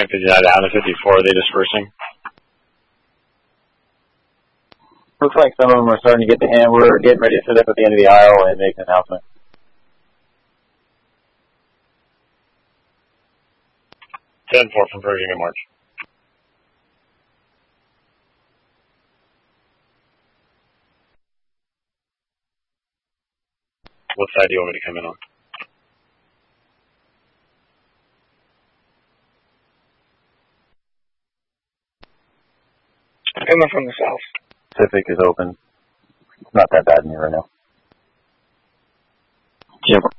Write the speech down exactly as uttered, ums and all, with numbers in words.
connected United down to fifty-four. Are they dispersing? Looks like some of them are starting to get the hand. We're getting ready to sit up at the end of the aisle and make an announcement. ten four from Pershing and March. What side do you want me to come in on? Coming from the south. Pacific is open. It's not that bad in here right now. Yeah,